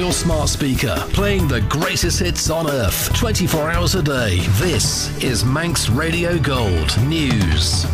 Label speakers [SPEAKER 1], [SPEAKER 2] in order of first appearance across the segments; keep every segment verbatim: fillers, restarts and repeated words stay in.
[SPEAKER 1] your smart speaker, playing the greatest hits on earth, twenty-four hours a day. This is Manx Radio Gold News.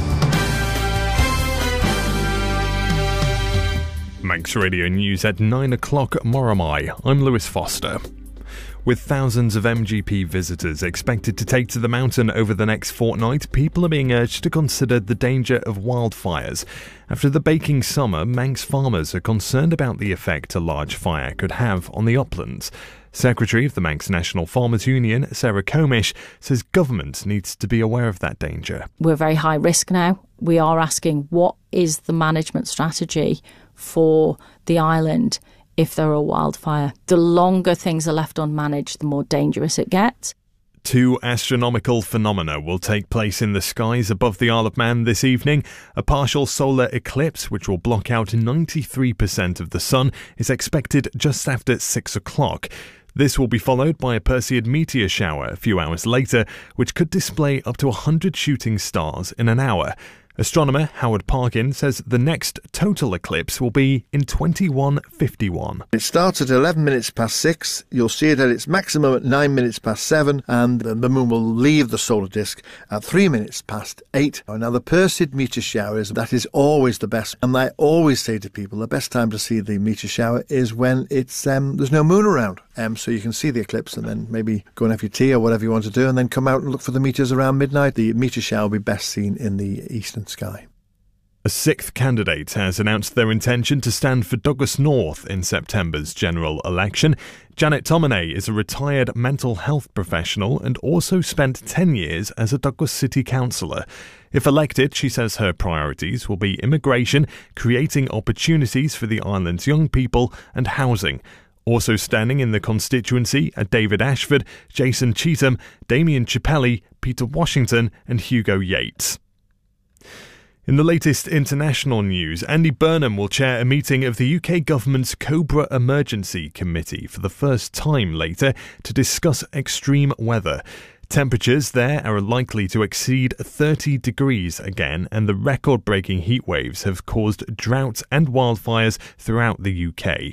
[SPEAKER 2] Manx Radio News at nine o'clock Moramai. I'm Lewis Foster. With thousands of M G P visitors expected to take to the mountain over the next fortnight, people are being urged to consider the danger of wildfires. After the baking summer, Manx farmers are concerned about the effect a large fire could have on the uplands. Secretary of the Manx National Farmers Union, Sarah Comish, says government needs to be aware of that danger.
[SPEAKER 3] We're very high risk now. We are asking, what is the management strategy for the island if there are a wildfire? The longer things are left unmanaged, the more dangerous it gets.
[SPEAKER 2] Two astronomical phenomena will take place in the skies above the Isle of Man this evening. A partial solar eclipse, which will block out ninety-three percent of the sun, is expected just after six o'clock. This will be followed by a Perseid meteor shower a few hours later, which could display up to one hundred shooting stars in an hour. Astronomer Howard Parkin says the next total eclipse will be in twenty-one fifty-one.
[SPEAKER 4] It starts at eleven minutes past six. You'll see it at its maximum at nine minutes past seven, and the moon will leave the solar disk at three minutes past eight. Now, the Perseid meteor showers, that is always the best. And I always say to people, the best time to see the meteor shower is when it's um, there's no moon around. Um, so you can see the eclipse and then maybe go and have your tea or whatever you want to do, and then come out and look for the meteors around midnight. The meteor shower will be best seen in the eastern sky.
[SPEAKER 2] A sixth candidate has announced their intention to stand for Douglas North in September's general election. Janet Tominey is a retired mental health professional and also spent ten years as a Douglas City councillor. If elected, she says her priorities will be immigration, creating opportunities for the island's young people, and housing. Also standing in the constituency are David Ashford, Jason Cheetham, Damien Chappelli, Peter Washington and Hugo Yates. In the latest international news, Andy Burnham will chair a meeting of the U K government's Cobra Emergency Committee for the first time later to discuss extreme weather. Temperatures there are likely to exceed thirty degrees again, and the record-breaking heat waves have caused droughts and wildfires throughout the U K.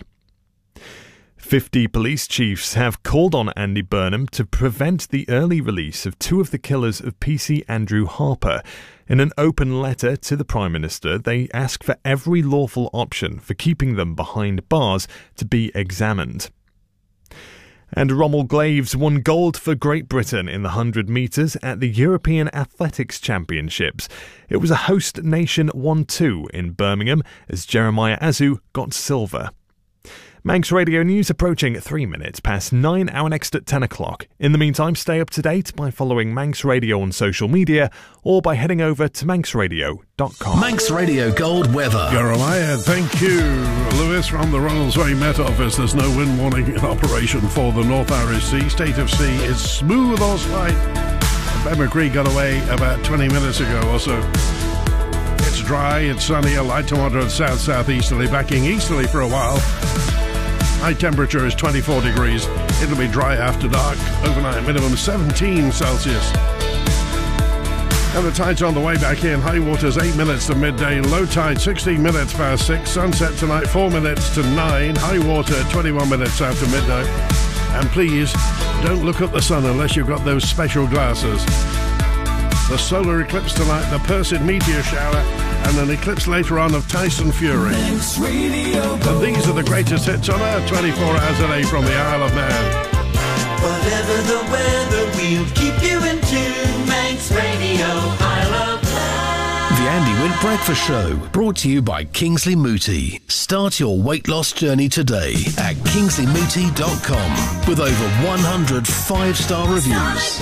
[SPEAKER 2] Fifty police chiefs have called on Andy Burnham to prevent the early release of two of the killers of P C Andrew Harper. In an open letter to the Prime Minister, they ask for every lawful option for keeping them behind bars to be examined. And Rommel Glaves won gold for Great Britain in the one hundred metres at the European Athletics Championships. It was a host nation one two in Birmingham as Jeremiah Azu got silver. Manx Radio News approaching three minutes past nine, our next at ten o'clock. In the meantime, stay up to date by following Manx Radio on social media or by heading over to manx radio dot com.
[SPEAKER 1] Manx Radio Gold weather.
[SPEAKER 5] Jeremiah, thank you. Lewis from the Ronaldsway Met Office. There's no wind warning in operation for the North Irish Sea. State of sea is smooth or slight. Ben McCree got away about twenty minutes ago or so. It's dry, it's sunny, a light to moderate south-southeasterly, backing easterly for a while. High temperature is twenty-four degrees. It'll be dry after dark. Overnight minimum seventeen Celsius. And the tide's on the way back in. High water's eight minutes to midday. Low tide sixteen minutes past six. Sunset tonight four minutes to nine. High water twenty-one minutes after midnight. And please, don't look at the sun unless you've got those special glasses. The solar eclipse tonight, the Perseid meteor shower, and an eclipse later on of Tyson Fury. And these are the greatest hits on earth, twenty-four hours a day from the Isle of Man.
[SPEAKER 6] Whatever the weather, we'll keep you in tune. Manx Radio, Isle of Man.
[SPEAKER 1] The Andy Wint Breakfast Show, brought to you by Kingsley Mooti. Start your weight loss journey today at kingsley mooti dot com with over one hundred five-star reviews.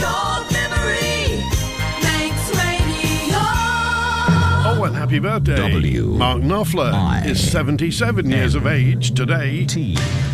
[SPEAKER 5] Oh, and happy birthday.
[SPEAKER 7] W.
[SPEAKER 5] Mark Knopfler
[SPEAKER 7] I.
[SPEAKER 5] is seventy-seven years of age today.
[SPEAKER 7] T.